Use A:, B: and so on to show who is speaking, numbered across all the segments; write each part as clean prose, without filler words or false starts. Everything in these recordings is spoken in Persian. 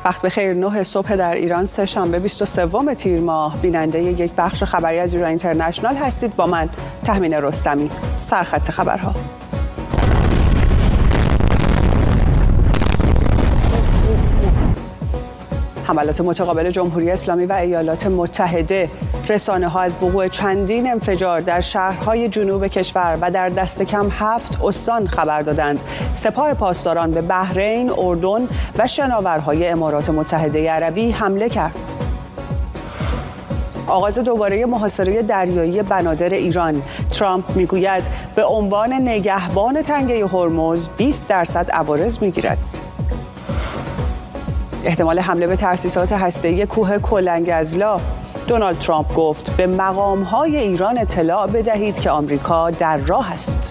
A: وقت بخیر. 9 صبح در ایران، سه‌شنبه 23 تیر ماه، بیننده یک بخش خبری از ایران اینترنشنال هستید. با من تهمین رستمی. سرخط خبرها. حملات متقابل جمهوری اسلامی و ایالات متحده. رسانه‌ها از وقوع چندین انفجار در شهرهای جنوب کشور و در دست کم 7 استان خبر دادند. سپاه پاسداران به بحرین، اردن و شناورهای امارات متحده عربی حمله کرد. آغاز دوباره محاصره دریایی بنادر ایران. ترامپ میگوید به عنوان نگهبان تنگه هرمز 20% عوارض میگیرد. احتمال حمله به تأسیسات هسته‌ای کوه کلنگزلا. دونالد ترامپ گفت به مقام‌های ایران اطلاع بدهید که آمریکا در راه است.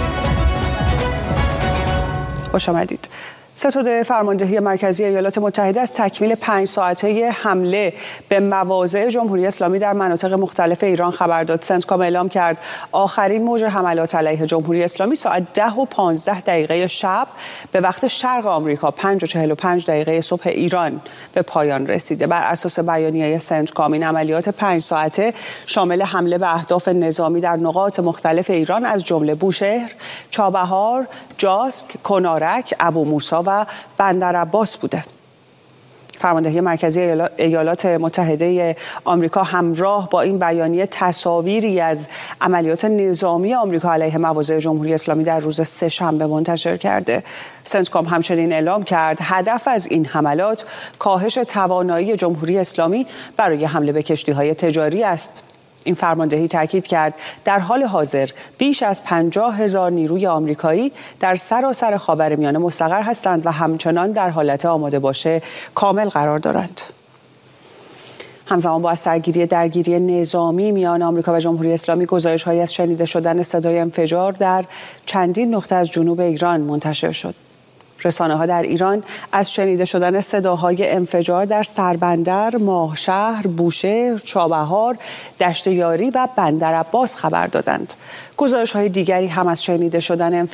A: خوش آمدید. ستاد فرماندهی مرکزی ایالات متحده از تکمیل 5 ساعته حمله به مواضع جمهوری اسلامی در مناطق مختلف ایران خبر داد. سنتکام اعلام کرد آخرین موج حملات علیه جمهوری اسلامی ساعت 10:15 شب به وقت شرق آمریکا 5:45 صبح ایران به پایان رسیده. بر اساس بیانیه سنتکام این عملیات 5 ساعته شامل حمله به اهداف نظامی در نقاط مختلف ایران از جمله بوشهر، چابهار، جاسک، کنارک، ابو موسی و بندرعباس بوده. فرماندهی مرکزی ایالات متحده آمریکا همراه با این بیانیه تصاویری از عملیات نظامی آمریکا علیه مواضع جمهوری اسلامی در روز سه‌شنبه منتشر کرده. سنتکام همچنین اعلام کرد هدف از این حملات کاهش توانایی جمهوری اسلامی برای حمله به کشتی‌های تجاری است. این فرماندهی تاکید کرد در حال حاضر بیش از 50,000 نیروی آمریکایی در سراسر خاورمیانه مستقر هستند و همچنان در حالت آماده باشه کامل قرار دارند. همزمان با سرگیری درگیری نظامی میان آمریکا و جمهوری اسلامی، گزارش‌هایی از شنیده شدن صدای انفجار در چندین نقطه از جنوب ایران منتشر شد. رسانه‌ها در ایران از شنیده شدن صداهای انفجار در سربندر، ماهشهر، بوشهر، چابهار، دشت یاری و بندرعباس خبر دادند. گزارش‌های دیگری هم از شنیده شدن